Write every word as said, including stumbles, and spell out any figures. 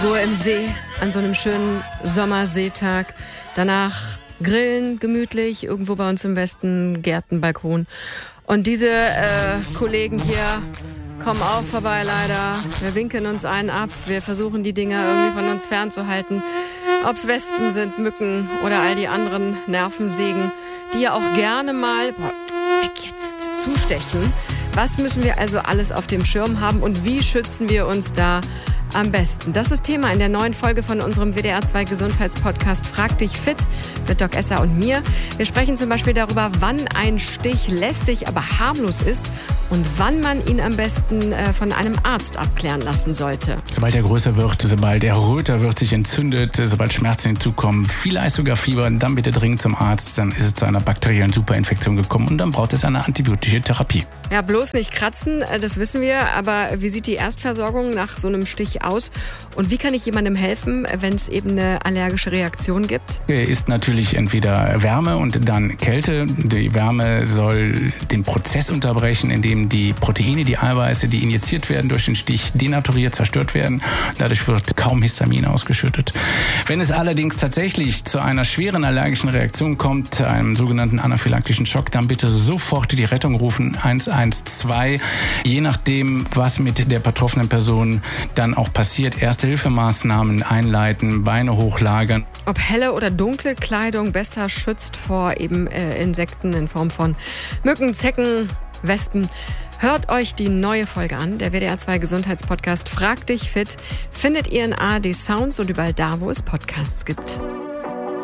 Ruhe im See, an so einem schönen Sommerseetag. Danach grillen, gemütlich, irgendwo bei uns im Westen, Gärten, Balkon. Und diese äh, Kollegen hier kommen auch vorbei leider. Wir winken uns einen ab, wir versuchen die Dinger irgendwie von uns fernzuhalten. Ob's Wespen sind, Mücken oder all die anderen Nervensägen, die ja auch gerne mal, boah, weg jetzt, zustechen. Was müssen wir also alles auf dem Schirm haben und wie schützen wir uns da am besten? Das ist Thema in der neuen Folge von unserem W D R zwei Gesundheitspodcast Frag dich fit mit Doc Esser und mir. Wir sprechen zum Beispiel darüber, wann ein Stich lästig, aber harmlos ist und wann man ihn am besten äh, von einem Arzt abklären lassen sollte. Sobald er größer wird, sobald er röter wird, sich entzündet, sobald Schmerzen hinzukommen, vielleicht sogar Fieber, dann bitte dringend zum Arzt, dann ist es zu einer bakteriellen Superinfektion gekommen und dann braucht es eine antibiotische Therapie. Ja, bloß nicht kratzen, das wissen wir, aber wie sieht die Erstversorgung nach so einem Stich aus und wie kann ich jemandem helfen, wenn es eben eine allergische Reaktion gibt? Ist natürlich entweder Wärme und dann Kälte. Die Wärme soll den Prozess unterbrechen, in dem die Proteine, die Eiweiße, die injiziert werden durch den Stich, denaturiert, zerstört werden. Dadurch wird kaum Histamin ausgeschüttet. Wenn es allerdings tatsächlich zu einer schweren allergischen Reaktion kommt, einem sogenannten anaphylaktischen Schock, dann bitte sofort die Rettung rufen, eins eins zwei. Je nachdem, was mit der betroffenen Person dann auch passiert, Erste-Hilfemaßnahmen einleiten, Beine hochlagern. Ob helle oder dunkle Kleidung besser schützt vor eben äh, Insekten in Form von Mücken, Zecken, Wespen. Hört euch die neue Folge an, der W D R zwei Gesundheitspodcast Frag dich fit. Findet ihr in A R D Sounds und überall da, wo es Podcasts gibt.